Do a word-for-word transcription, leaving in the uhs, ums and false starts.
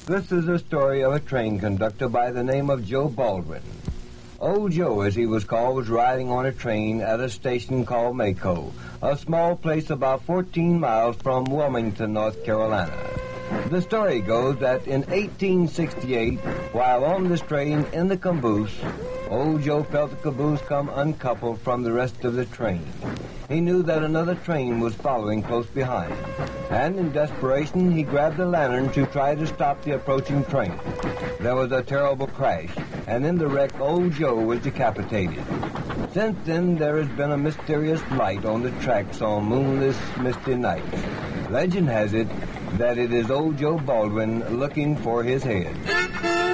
This is a story of a train conductor by the name of Joe Baldwin. Old Joe, as he was called, was riding on a train at a station called Maco, a small place about fourteen miles from Wilmington, North Carolina. The story goes that in eighteen sixty-eight, while on this train in the caboose, old Joe felt the caboose come uncoupled from the rest of the train. He knew that another train was following close behind, and in desperation, he grabbed a lantern to try to stop the approaching train. There was a terrible crash, and in the wreck, old Joe was decapitated. Since then, there has been a mysterious light on the tracks on moonless, misty nights. Legend has it that it is old Joe Baldwin looking for his head.